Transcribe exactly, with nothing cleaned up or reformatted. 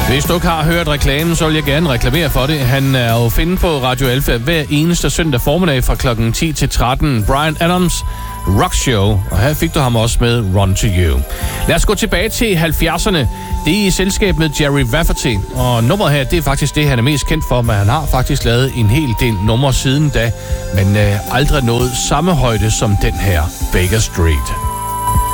Hvis du ikke har hørt reklamen, så vil jeg gerne reklamere for det. Han er jo finde på Radio Alpha hver eneste søndag formiddag fra klokken ti til tretten. Bryan Adams Rock Show, og her fik du ham også med Run to You. Lad os gå tilbage til halvfjerdserne. Det er i selskab med Jerry Rafferty, og nummeret her, det er faktisk det, han er mest kendt for, men han har faktisk lavet en hel del numre siden da, men øh, aldrig nået samme højde som den her, Baker Street.